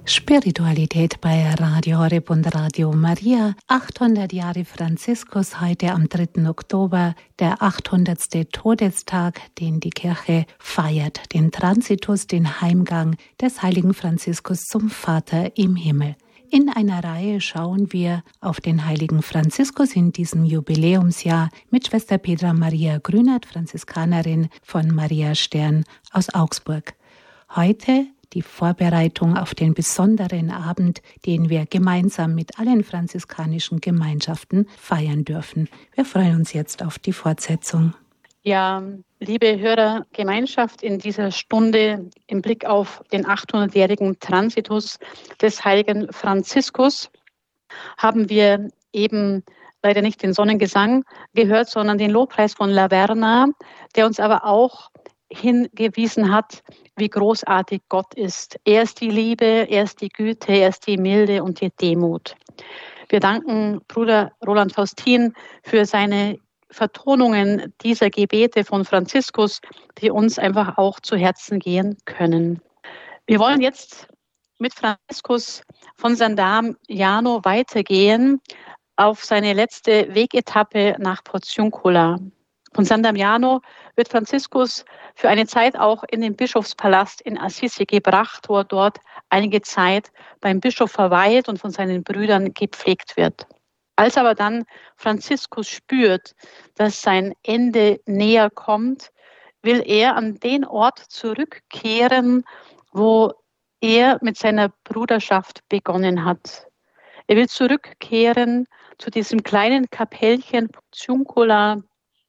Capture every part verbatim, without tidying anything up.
Spiritualität bei Radio Horeb und Radio Maria. achthundert Jahre Franziskus, heute am dritten Oktober, der achthundertste Todestag, den die Kirche feiert. Den Transitus, den Heimgang des heiligen Franziskus zum Vater im Himmel. In einer Reihe schauen wir auf den heiligen Franziskus in diesem Jubiläumsjahr mit Schwester Petra Maria Grünert, Franziskanerin von Maria Stern aus Augsburg. Heute die Vorbereitung auf den besonderen Abend, den wir gemeinsam mit allen franziskanischen Gemeinschaften feiern dürfen. Wir freuen uns jetzt auf die Fortsetzung. Ja, liebe Hörergemeinschaft, in dieser Stunde im Blick auf den achthundertjährigen Transitus des heiligen Franziskus haben wir eben leider nicht den Sonnengesang gehört, sondern den Lobpreis von Laverna, der uns aber auch hingewiesen hat, wie großartig Gott ist. Er ist die Liebe, er ist die Güte, er ist die Milde und die Demut. Wir danken Bruder Roland Faustin für seine Vertonungen dieser Gebete von Franziskus, die uns einfach auch zu Herzen gehen können. Wir wollen jetzt mit Franziskus von San Damiano weitergehen auf seine letzte Wegetappe nach Portiuncula. Von San Damiano wird Franziskus für eine Zeit auch in den Bischofspalast in Assisi gebracht, wo er dort einige Zeit beim Bischof verweilt und von seinen Brüdern gepflegt wird. Als aber dann Franziskus spürt, dass sein Ende näher kommt, will er an den Ort zurückkehren, wo er mit seiner Bruderschaft begonnen hat. Er will zurückkehren zu diesem kleinen Kapellchen Portiuncula,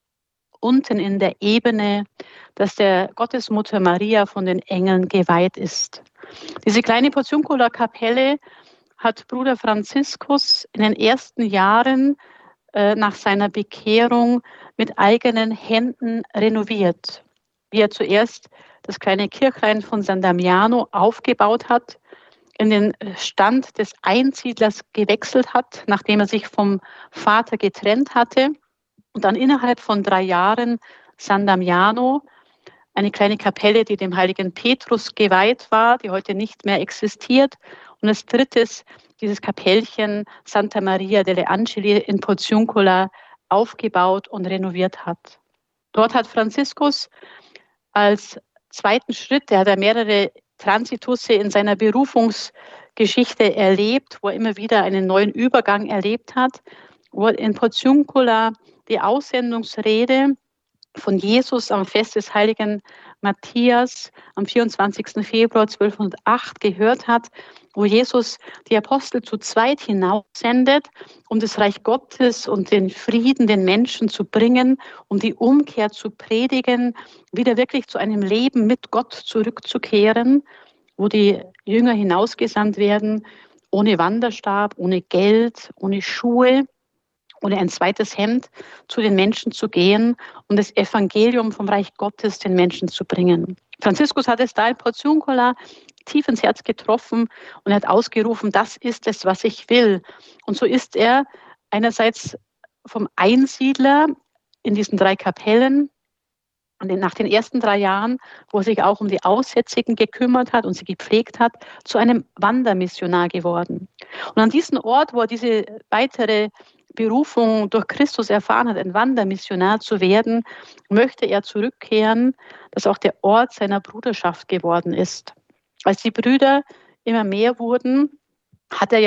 unten in der Ebene, dass der Gottesmutter Maria von den Engeln geweiht ist. Diese kleine Portiuncula-Kapelle hat Bruder Franziskus in den ersten Jahren äh, nach seiner Bekehrung mit eigenen Händen renoviert. Wie er zuerst das kleine Kirchlein von San Damiano aufgebaut hat, in den Stand des Einsiedlers gewechselt hat, nachdem er sich vom Vater getrennt hatte, und dann innerhalb von drei Jahren San Damiano, eine kleine Kapelle, die dem heiligen Petrus geweiht war, die heute nicht mehr existiert. Und als drittes dieses Kapellchen Santa Maria delle Angeli in Portiuncula aufgebaut und renoviert hat. Dort hat Franziskus als zweiten Schritt, der hat er mehrere Transitusse in seiner Berufungsgeschichte erlebt, wo er immer wieder einen neuen Übergang erlebt hat, wo er in Portiuncula die Aussendungsrede von Jesus am Fest des heiligen Matthias am vierundzwanzigsten Februar zwölfhundertacht gehört hat, wo Jesus die Apostel zu zweit hinaussendet, um das Reich Gottes und den Frieden den Menschen zu bringen, um die Umkehr zu predigen, wieder wirklich zu einem Leben mit Gott zurückzukehren, wo die Jünger hinausgesandt werden, ohne Wanderstab, ohne Geld, ohne Schuhe, ohne ein zweites Hemd zu den Menschen zu gehen und das Evangelium vom Reich Gottes den Menschen zu bringen. Franziskus hat es da in Portiuncula tief ins Herz getroffen und er hat ausgerufen, das ist es, was ich will. Und so ist er einerseits vom Einsiedler in diesen drei Kapellen, und nach den ersten drei Jahren, wo er sich auch um die Aussätzigen gekümmert hat und sie gepflegt hat, zu einem Wandermissionar geworden. Und an diesem Ort, wo er diese weitere Berufung durch Christus erfahren hat, ein Wandermissionar zu werden, möchte er zurückkehren, dass auch der Ort seiner Bruderschaft geworden ist. Als die Brüder immer mehr wurden, hat er ja